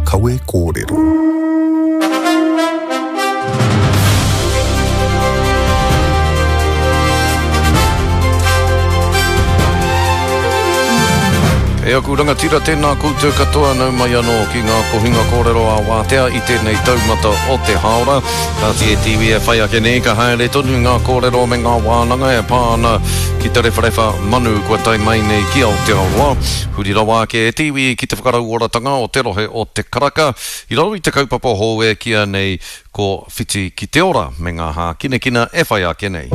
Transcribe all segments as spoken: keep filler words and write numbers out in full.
kawe kōrero. E aku rangatira tēnā koutou katoa nau mai anō ki ngā kohinga kōrero a Wātea i tēnei taumata o te haora. Ka T V e whai ake nei ka haere tonu ngā kōrero me ngā wānanga e pāna ki te rewharewha manu kua tai mai nei ki Aotearoa. Huri rawa ke e T V ki te whakarau oratanga o te rohe o te karaka. I rau i te kaupapa hou e kia nei ko whiti ki te ora me ngā hā kine kina e whai ake nei.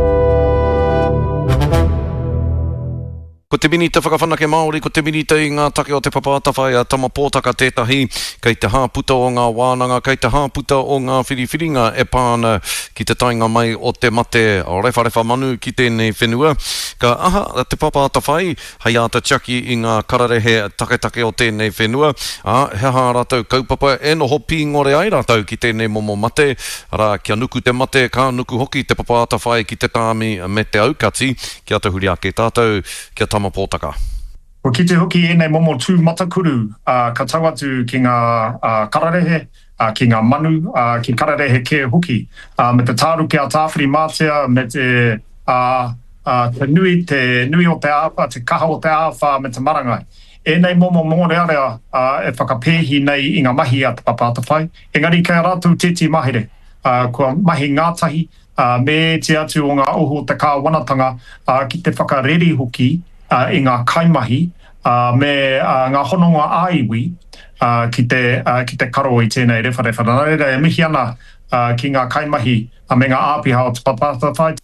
Ko te minita whakawhanake Māori, ko te minita i ngā take o te papatawhai a tama pōtaka tētahi, kei te hāputa o ngā wānanga, kei te hāputa o ngā whiriwhiringa e pāna ki te tainga mai o te mate o rewharewha manu ki tēnei whenua. Ka aha te papatawhai, hei ata Chucky i ngā kararehe take-take o tēnei whenua. A, he hā rātou kaupapa, e noho pīngore ai rātou ki tēnei momo mate, rā kia nuku te mate, ka nuku hoki te papatawhai ki te tāmi me te aukati, kia te huri ake tātou, kia tama pōtaka. Ko ki te hoki e nei momo tū matakuru, uh, ka tau atu ki ngā uh, kararehe, uh, ki ngā manu, uh, ki kararehe ke hoki, uh, me te tāru ki a tāwhiri mātea, me te, uh, uh, te nui, te nui o te āwha, te kaha o te āwha, me te marangai. E nei momo mōrearea uh, e whakapēhi nei i ngā mahi a te papatawhai. Engari kei rātou tēti mahere, uh, kua mahi ngātahi, uh, me te atu o ngā oho te kāwanatanga uh, ki te whakareri hoki, Uh, i ngā kaimahi, uh, me uh, ngā hononga āiwi uh, ki, te, uh, ki te karo i tēnei rewharewha. Nā reira e mihi ana uh, ki ngā kaimahi uh, me ngā āpiha o te papatawhai.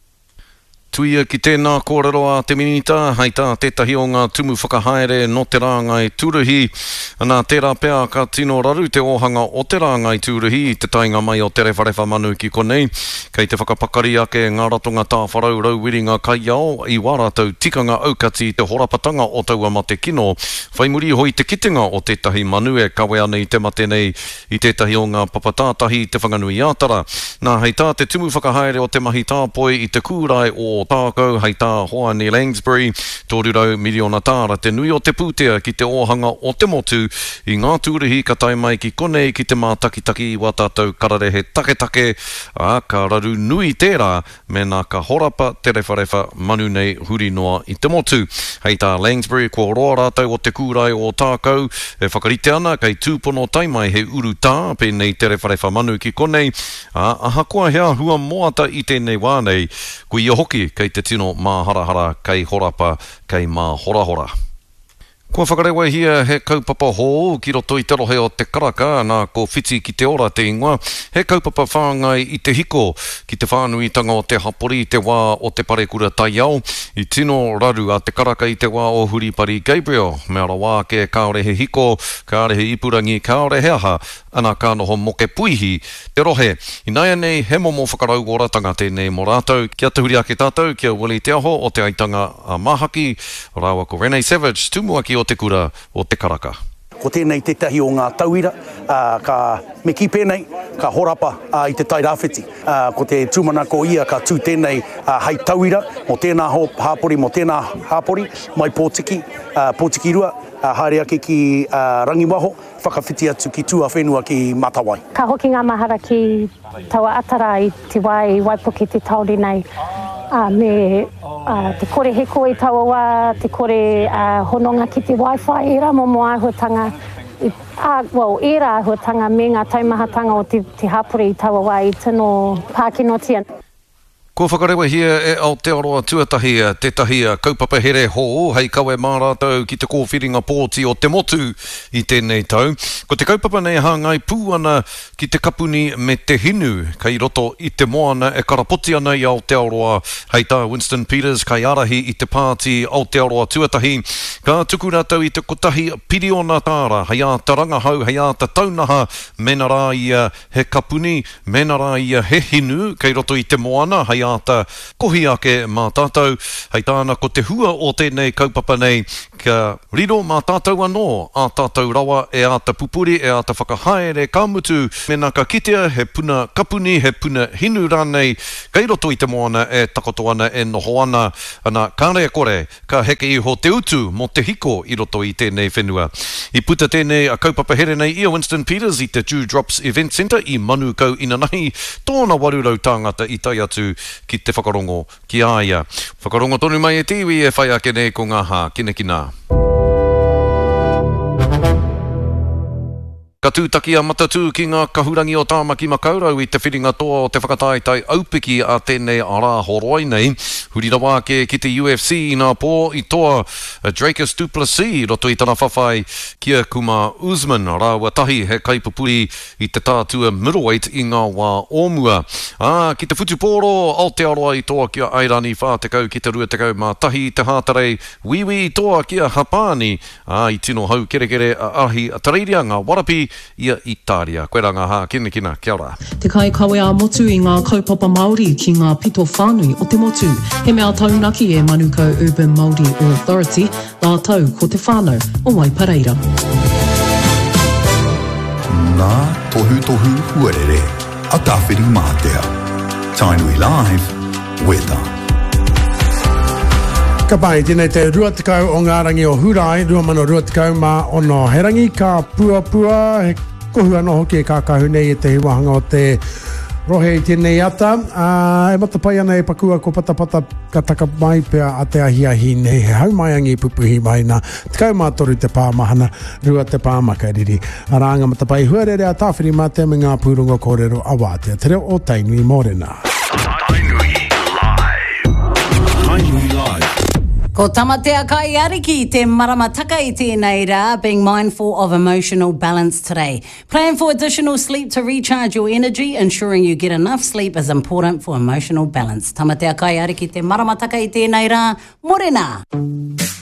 Tuia ki tēnā kōrero a te minita, hei tā tētahi o ngā tumu whakahaere no te rāngai tūruhi. Nā tērā pēr ka tino raru te ohanga o te rāngai tūruhi i te tainga mai o te rewharewha manu ki konei. Kei te whakapakari ake ngā ratonga tā wharau rauwiringa kai ao i wārātou tikanga aukati te horapatanga o taua ma te kino. Whai muri hoi te kitenga o tētahi manu e kawe ana i te mate nei i tētahi o ngā papatātahi te whanganui ātara. Nā hei tā te tumu whakahaere o te mahi tāpoi i te kūrai o tākau, hei tā hoa ni Langsbury, tōrurau miliona tāra te nui o te pūtea ki te ohanga o te motu i ngā tūruhi ka tai mai ki konei ki te mātakitaki wa tātou kararehe take-take, a ka raru nui tērā me nā ka horapa te rewharewha manu nei huri noa i te motu. Hei tā Langsbury, ko roa rātou o te kūrai o tākau, e whakarite ana kei tūpono taimai he uru tā pēnei te rewharewha manu ki konei, a aha kua hea hua moata i tēnei wānei, ko ia hoki kei te tino mā harahara, kei horapa, kei mā horahora. Kua whakarewa hia he kaupapa hō ki roto i te rohe o te karaka, nā ko whiti ki te ora te ingoa, he kaupapa whāngai i te hiko ki te whānuitanga o te hapori i te wā o te parekura tai au, i tino raru a te karaka i te wā o Huripari Gabriel, me ara wā ke kaore he hiko, kaore he ipurangi, kaore he aha, ana ka noho moke puihi te rohe. I naia nei he momo whakarau oratanga tēnei mō rātou, kia te huri ake tātou, kia Willie Te Aho o te aitanga a Mahaki, rāua ko Renee Savage, tumuaki o te kura o te karaka. Ko tēnei tētahi o ngā tauira, uh, ka me ki pēnei, ka horapa uh, i te tai rāwhiti. Uh, ko te tūmana ko ia ka tū tēnei uh, hei tauira, mo tēnā ho, hāpori, mo tēnā hāpori, mai pōtiki, uh, pōtiki rua, uh, haere ake ki uh, Rangiwaho, whakawhiti atu ki tua whenua ki Matawai. Ka hoki ngā mahara ki taua atara i te wai, waipuki te tauri nei. Uh, me uh, te kore he koe taua wā, te kore uh, hononga ki te Wi-Fi, e rā momo āhuatanga, i, uh, well, e rā āhuatanga me ngā taumahatanga o te, te hapuri i taua wā i tino Pākinotia. Ko whakarewa hia e Aotearoa tuatahi tētahi kaupapa here hō, hei kawe mā rātou ki te kōwhiringa pōti o te motu i tēnei tau. Ko te kaupapa nei hāngai pū ana ki te kapuni me te hinu, kei roto i te moana e karapoti ana i Aotearoa, hei tā Winston Peters, kai arahi i te pāti Aotearoa tuatahi. Ka tuku rātou i te kotahi piriona tāra, hei a ta rangahau, hei a ta taunaha, mena rā ia he kapuni, mena rā ia he hinu, kei roto i te moana, hei ata kohi ake mā tātou, hei tāna ko te hua o tēnei kaupapa nei, Kia riro mā tātou anō, a tātou rawa e a ta pupuri, e a ta whakahaere kāmutu, mena ka kitea, he puna kapuni, he puna hinu rānei, kei roto i te moana e takoto ana e noho ana, ana kārea kore, ka heke iho te utu mo te hiko i roto i tēnei whenua. I puta tēnei a kaupapa here nei ia Winston Peters i te Dewdrops Event Centre i Manukau Inanahi, tōna warurau tāngata i tai atu ki te whakarongo ki aia. Whakarongo tonu mai e tiwi e whai ake nei ko ngā hā, kina kina. Ka tūtaki a matatū ki ngā kahurangi o Tāmaki Makaurau i te whiringa toa o te whakataetai aupiki a tēnei ara horoi nei. Huri rawa ke ki te U F C i ngā pō i toa Dracus du Plessis roto i tana whawhai kia kuma Usman rāua tahi he kaipupuri i te tātua middleweight i ngā wā ōmua. Ah, ki te whutupōro Aotearoa i toa kia Airani Whātekau ki te Ruatekau mā tahi te hātarei Wiwi i toa kia Hapani. Ah, i tino hau kere kere a ahi a tareiria ngā warapi ia Italia. Koe rā ngā hā, kina kina, kia ora. Te kai kawe a motu i ngā kaupapa Māori ki ngā pito whānui o te motu. He mea taunaki e Manukau Urban Māori Authority, la tau ko te whānau o Waipareira. Ngā tohu tohu huarere, a tāwhiri mātea. Tainui Live, weather. Ka pai, tēnei te ruatekau o ngā rangi o Hurai, rua mano ruatekau mā ono he rangi, ka pua pua, he kohu anō hoki e kākahu nei e te hiwahanga o te rohe i tēnei ata. Uh, e matapai ana e pakua ko patapata ka taka mai pia a te ahi ahi nei, he haumaiangi pupuhi mai na tekau mātoru te pāmahana, rua te pāmakariri. A rānga matapai huarere a tāwhiri mā te me ngā pūrongo kōrero a wātea. Te reo o Tainui Mōrena. Tainui Live. Tainui Live. Ko tamatea kai ariki te maramataka i tēnei rā, being mindful of emotional balance today. Plan for additional sleep to recharge your energy. Ensuring you get enough sleep is important for emotional balance. Tamatea kai ariki te maramataka i tēnei rā, morena.